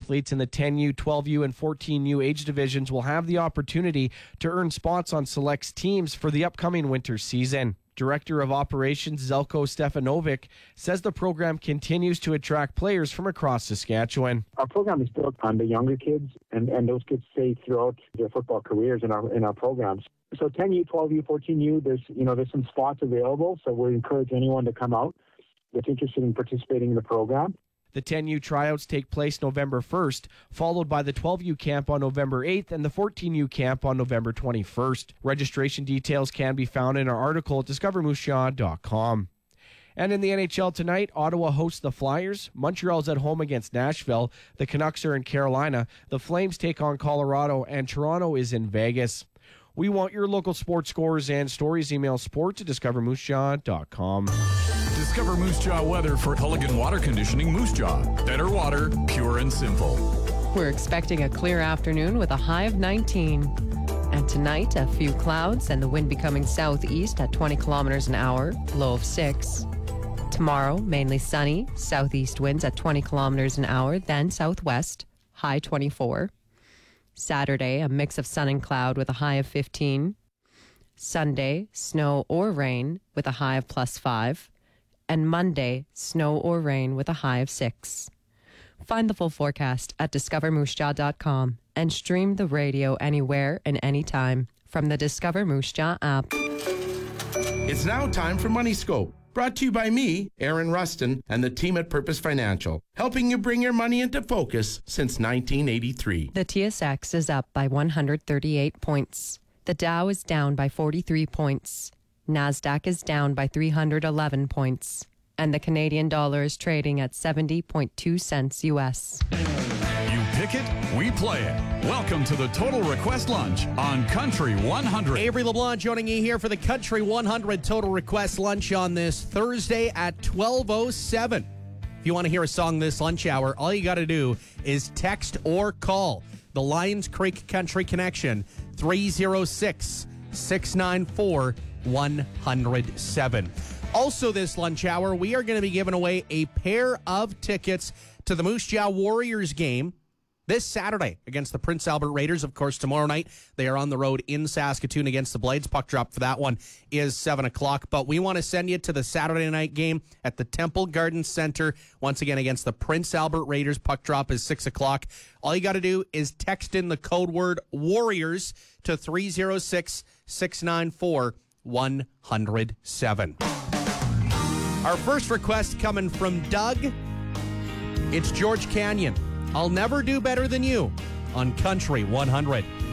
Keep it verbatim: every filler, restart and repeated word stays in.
athletes in the ten U, twelve U, and fourteen U age divisions will have the opportunity to earn spots on select teams for the upcoming winter season. Director of Operations Zelko Stefanovic says the program continues to attract players from across Saskatchewan. Our program is built on the younger kids, and, and those kids stay throughout their football careers in our in our programs. So ten U, twelve U, fourteen U, there's you know there's some spots available. So we encourage anyone to come out that's interested in participating in the program. The ten U tryouts take place November first, followed by the twelve U camp on November eighth and the fourteen U camp on November twenty-first. Registration details can be found in our article at discover moose jaw dot com. And in the N H L tonight, Ottawa hosts the Flyers. Montreal's at home against Nashville. The Canucks are in Carolina. The Flames take on Colorado, and Toronto is in Vegas. We want your local sports scores and stories. Email sports at discover moose jaw dot com. Discover Moose Jaw weather for Culligan Water Conditioning Moose Jaw. Better water, pure and simple. We're expecting a clear afternoon with a high of nineteen. And tonight, a few clouds and the wind becoming southeast at twenty kilometers an hour, low of six. Tomorrow, mainly sunny, southeast winds at twenty kilometers an hour, then southwest, high twenty-four. Saturday, a mix of sun and cloud with a high of fifteen. Sunday, snow or rain with a high of plus five. And Monday, snow or rain with a high of six. Find the full forecast at discover moose jaw dot com and stream the radio anywhere and anytime from the Discover Moose Jaw app. It's now time for Money Scope, brought to you by me, Aaron Rustin, and the team at Purpose Financial, helping you bring your money into focus since nineteen eighty-three. The T S X is up by one hundred thirty-eight points. The Dow is down by forty-three points. NASDAQ is down by three hundred eleven points. And the Canadian dollar is trading at seventy point two cents U S. You pick it, we play it. Welcome to the Total Request Lunch on Country one hundred. Avery LeBlanc joining you here for the Country one hundred Total Request Lunch on this Thursday at twelve oh seven. If you want to hear a song this lunch hour, all you got to do is text or call the Lions Creek Country Connection, three oh six, six nine four, one oh seven. Also this lunch hour, we are going to be giving away a pair of tickets to the Moose Jaw Warriors game this Saturday against the Prince Albert Raiders. Of course, tomorrow night they are on the road in Saskatoon against the Blades. Puck drop for that one is seven o'clock. But we want to send you to the Saturday night game at the Temple Garden Center, once again against the Prince Albert Raiders. Puck drop is six o'clock. All you got to do is text in the code word Warriors to three oh six, six nine four, one oh seven. Our first request coming from Doug. It's George Canyon. I'll never do better than you on Country one hundred.